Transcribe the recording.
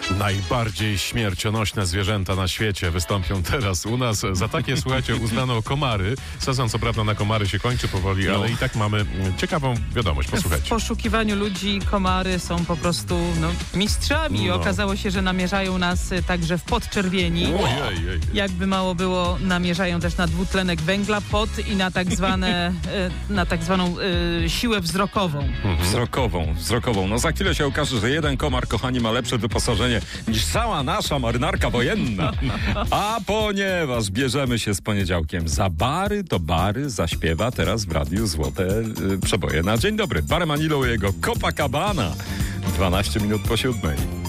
Najbardziej śmiercionośne zwierzęta na świecie wystąpią teraz u nas. Za takie, słuchajcie, uznano komary. Sezon co prawda na komary się kończy powoli, ale i tak mamy ciekawą wiadomość. W Posłuchajcie. poszukiwaniu ludzi komary są po prostu mistrzami. Okazało się, że namierzają nas także w podczerwieni. Ojej. Jakby mało było, namierzają też na dwutlenek węgla, pot i na tak zwaną siłę wzrokową. Wzrokową. No za chwilę się okaże, że jeden komar, kochani, ma lepsze wyposażenie niż cała nasza marynarka wojenna. A ponieważ bierzemy się z poniedziałkiem za bary, to bary zaśpiewa teraz w radiu złote przeboje na dzień dobry. Barry Manilow i jego Copacabana. 12 minut po 7.